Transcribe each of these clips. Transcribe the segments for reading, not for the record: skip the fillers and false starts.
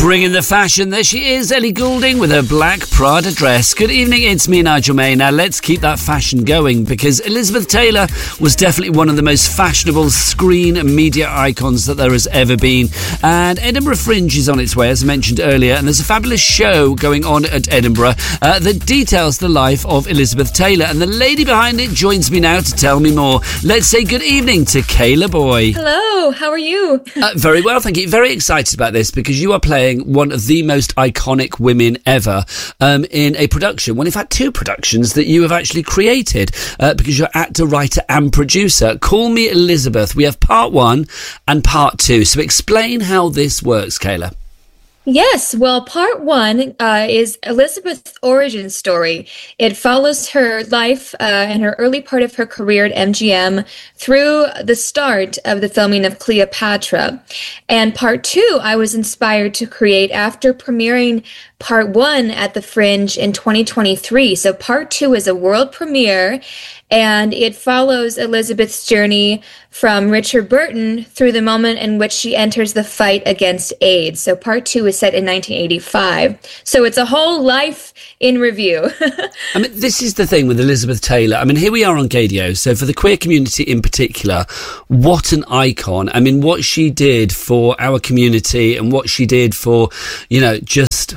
Bringing the fashion, there she is, Ellie Goulding with her black Prada dress. Good evening, it's me, Nigel May. Now let's keep that fashion going, because Elizabeth Taylor was definitely one of the most fashionable screen media icons that there has ever been. And Edinburgh Fringe is on its way, as I mentioned earlier, and there's a fabulous show going on at Edinburgh that details the life of Elizabeth Taylor. And the lady behind it joins me now to tell me more. Let's say good evening to Kayla Boy. Hello, how are you? Very well, thank you. Very excited about this, because you are playing one of the most iconic women ever in a production, well, in fact, two productions that you have actually created, because you're actor, writer and producer. Call Me Elizabeth. We have part one and part two. So explain how this works, Kayla. Yes, well, part one is Elizabeth's origin story. It follows her life and her early part of her career at MGM through the start of the filming of Cleopatra. And part two, I was inspired to create after premiering part one at the Fringe in 2023. So part two is a world premiere, and it follows Elizabeth's journey from Richard Burton through the moment in which she enters the fight against AIDS. So part two is set in 1985. So it's a whole life in review. I mean, this is the thing with Elizabeth Taylor. I mean, here we are on Gaydio. So for the queer community in particular, what an icon. I mean, what she did for our community and what she did for, you know, just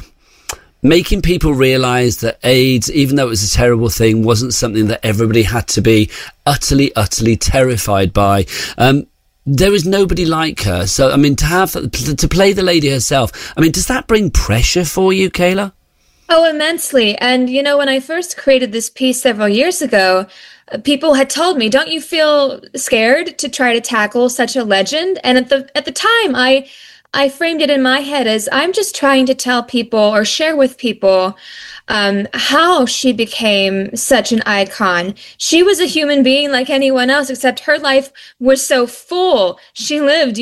making people realise that AIDS, even though it was a terrible thing, wasn't something that everybody had to be utterly, utterly terrified by. There is nobody like her. So, I mean, to play the lady herself, I mean, does that bring pressure for you, Kayla? Oh, immensely. And, you know, when I first created this piece several years ago, people had told me, don't you feel scared to try to tackle such a legend? And at the time, I framed it in my head as I'm just trying to tell people or share with people how she became such an icon. She was a human being like anyone else, except her life was so full. She lived,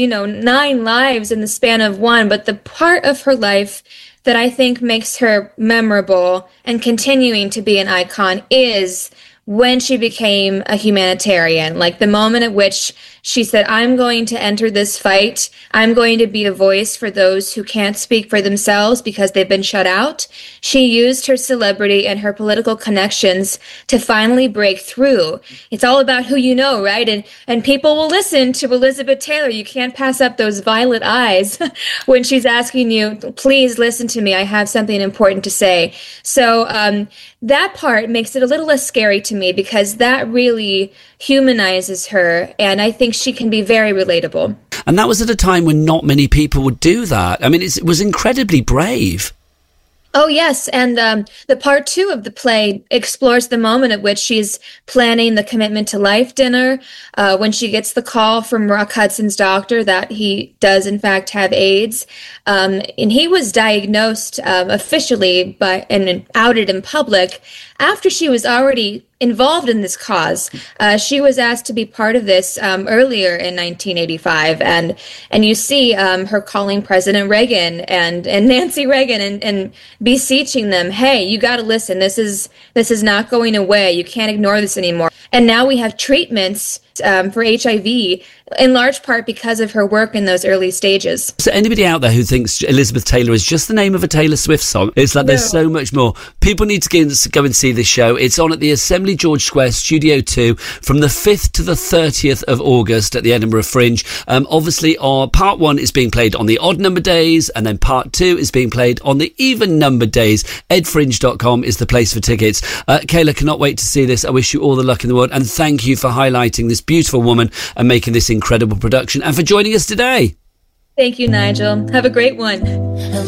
9 lives in the span of one. But the part of her life that I think makes her memorable and continuing to be an icon is when she became a humanitarian, like the moment at which she said, I'm going to enter this fight. I'm going to be a voice for those who can't speak for themselves because they've been shut out. She used her celebrity and her political connections to finally break through. It's all about who you know, right? And people will listen to Elizabeth Taylor. You can't pass up those violet eyes when she's asking you, please listen to me. I have something important to say. So that part makes it a little less scary to me, because that really humanizes her, and I think she can be very relatable. And that was at a time when not many people would do that. I mean, it was incredibly brave. Oh, yes. And the part two of the play explores the moment at which she's planning the Commitment to Life dinner, when she gets the call from Rock Hudson's doctor that he does, in fact, have AIDS. And he was diagnosed officially and outed in public after she was already involved in this cause. She was asked to be part of this earlier in 1985, and you see her calling President Reagan and Nancy Reagan and beseeching them, hey, you got to listen. This is not going away. You can't ignore this anymore. And now we have treatments for HIV, in large part because of her work in those early stages. So anybody out there who thinks Elizabeth Taylor is just the name of a Taylor Swift song, it's like there's so much more. People need to go and see this show. It's on at the Assembly George Square, Studio 2, from the 5th to the 30th of August at the Edinburgh Fringe. Obviously, part one is being played on the odd number days, and then part two is being played on the even number days. edfringe.com is the place for tickets. Kayla, cannot wait to see this. I wish you all the luck in the world, and thank you for highlighting this beautiful woman and making this incredible production, and for joining us today. Thank you, Nigel. Have a great one.